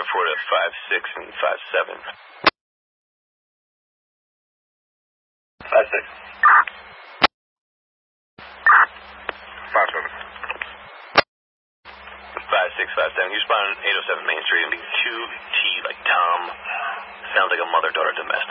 report at 5-6 and 5-7. 5-6. 5-7. 5-6-5-7. You respond on 807 Main Street. 2T like Tom. Sounds like a mother-daughter domestic.